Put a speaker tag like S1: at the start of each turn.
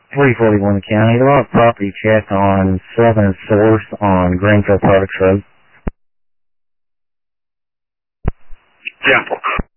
S1: 341 County. Do I have property check on Southern Source on Greenfield Products Road?
S2: Yeah.